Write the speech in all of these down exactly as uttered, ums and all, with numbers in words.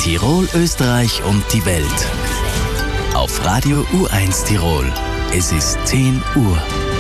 Tirol, Österreich und die Welt. Auf Radio U eins Tirol. Es ist zehn Uhr.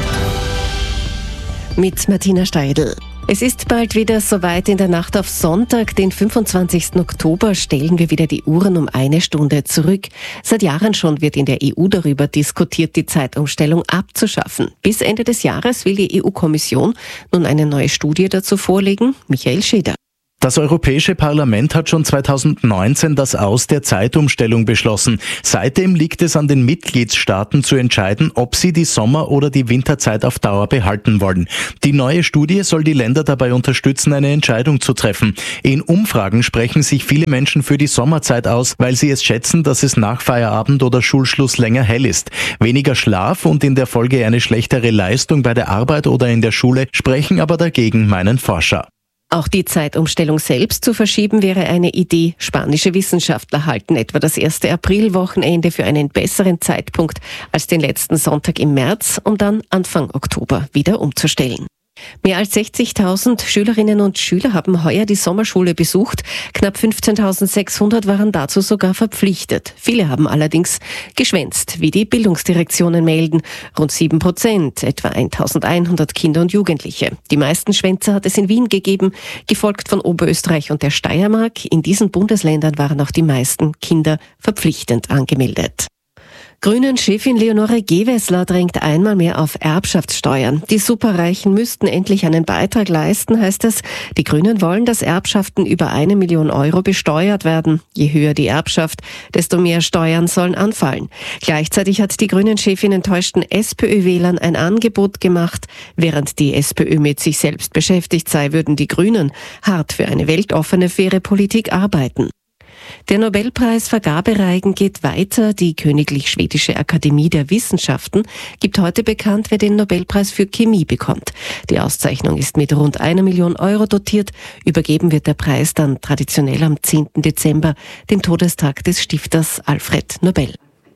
Mit Martina Steidl. Es ist bald wieder soweit. In der Nacht auf Sonntag, den fünfundzwanzigsten Oktober, stellen wir wieder die Uhren um eine Stunde zurück. Seit Jahren schon wird in der E U darüber diskutiert, die Zeitumstellung abzuschaffen. Bis Ende des Jahres will die E U-Kommission nun eine neue Studie dazu vorlegen. Michael Scheder. Das Europäische Parlament hat schon zweitausendneunzehn das Aus der Zeitumstellung beschlossen. Seitdem liegt es an den Mitgliedstaaten zu entscheiden, ob sie die Sommer- oder die Winterzeit auf Dauer behalten wollen. Die neue Studie soll die Länder dabei unterstützen, eine Entscheidung zu treffen. In Umfragen sprechen sich viele Menschen für die Sommerzeit aus, weil sie es schätzen, dass es nach Feierabend oder Schulschluss länger hell ist. Weniger Schlaf und in der Folge eine schlechtere Leistung bei der Arbeit oder in der Schule sprechen aber dagegen, meinen Forscher. Auch die Zeitumstellung selbst zu verschieben wäre eine Idee. Spanische Wissenschaftler halten etwa das erste Aprilwochenende für einen besseren Zeitpunkt als den letzten Sonntag im März, um dann Anfang Oktober wieder umzustellen. Mehr als sechzigtausend Schülerinnen und Schüler haben heuer die Sommerschule besucht. Knapp fünfzehntausendsechshundert waren dazu sogar verpflichtet. Viele haben allerdings geschwänzt, wie die Bildungsdirektionen melden. Rund sieben Prozent, etwa eintausendeinhundert Kinder und Jugendliche. Die meisten Schwänzer hat es in Wien gegeben, gefolgt von Oberösterreich und der Steiermark. In diesen Bundesländern waren auch die meisten Kinder verpflichtend angemeldet. Grünen-Chefin Leonore Gewessler drängt einmal mehr auf Erbschaftssteuern. Die Superreichen müssten endlich einen Beitrag leisten, heißt es. Die Grünen wollen, dass Erbschaften über eine Million Euro besteuert werden. Je höher die Erbschaft, desto mehr Steuern sollen anfallen. Gleichzeitig hat die Grünen-Chefin enttäuschten SPÖ-Wählern ein Angebot gemacht. Während die SPÖ mit sich selbst beschäftigt sei, würden die Grünen hart für eine weltoffene, faire Politik arbeiten. Der Nobelpreis-Vergabereigen geht weiter. Die Königlich Schwedische Akademie der Wissenschaften gibt heute bekannt, wer den Nobelpreis für Chemie bekommt. Die Auszeichnung ist mit rund einer Million Euro dotiert. Übergeben wird der Preis dann traditionell am zehnten Dezember, dem Todestag des Stifters Alfred Nobel.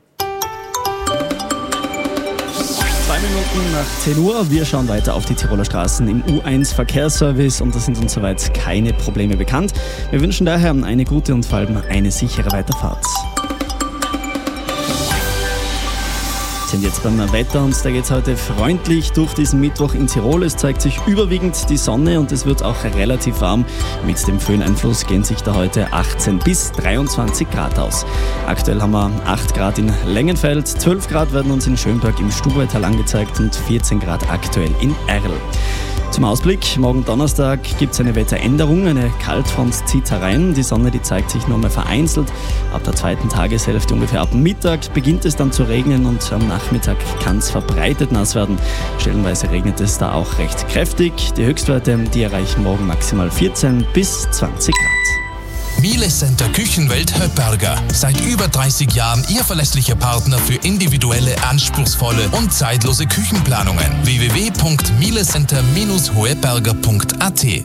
Zwei Minuten nach zehn Uhr. Wir schauen weiter auf die Tiroler Straßen im U eins Verkehrsservice und da sind uns soweit keine Probleme bekannt. Wir wünschen daher eine gute und vor allem eine sichere Weiterfahrt. Wir sind jetzt beim Wetter und da geht es heute freundlich durch diesen Mittwoch in Tirol. Es zeigt sich überwiegend die Sonne und es wird auch relativ warm. Mit dem Föhneinfluss gehen sich da heute achtzehn bis dreiundzwanzig Grad aus. Aktuell haben wir acht Grad in Längenfeld, zwölf Grad werden uns in Schönberg im Stubaital angezeigt und vierzehn Grad aktuell in Erl. Zum Ausblick, morgen Donnerstag gibt es eine Wetteränderung, eine Kaltfront zieht herein, die Sonne die zeigt sich nur mehr vereinzelt. Ab der zweiten Tageshälfte, ungefähr ab Mittag, beginnt es dann zu regnen und am Nachmittag kann es verbreitet nass werden. Stellenweise regnet es da auch recht kräftig. Die Höchstwerte, die erreichen morgen maximal vierzehn bis zwanzig Grad. Miele Center Küchenwelt Höpperger. Seit über dreißig Jahren Ihr verlässlicher Partner für individuelle, anspruchsvolle und zeitlose Küchenplanungen. w w w punkt miele center Bindestrich höpperger punkt a t